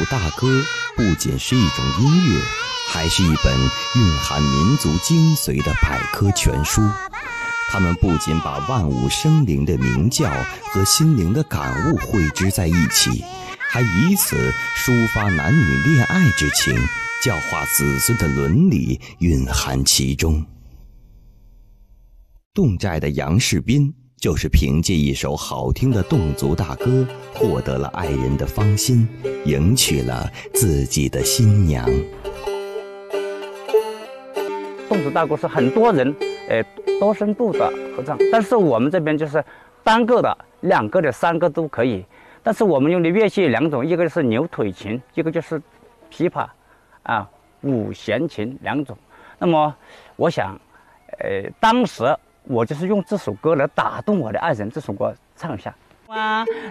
大歌不仅是一种音乐，还是一本蕴含民族精髓的百科全书。他们不仅把万物生灵的鸣叫和心灵的感悟汇织在一起，还以此抒发男女恋爱之情，教化子孙的伦理蕴含其中。侗寨的杨士斌就是凭借一首好听的侗族大歌，获得了爱人的芳心，迎娶了自己的新娘。 侗族大歌是很多人多声部的合唱，但是我们这边就是单个的、两个的、三个都可以。但是我们用的乐器有两种，一个是牛腿琴，一个就是琵琶五弦琴两种。那么我想当时我就是用这首歌来打动我的爱人，这首歌唱一下。